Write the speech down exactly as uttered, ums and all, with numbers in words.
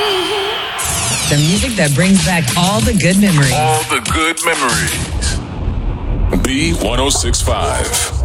The music that brings back all the good memories. All the good memories. B one oh six point five.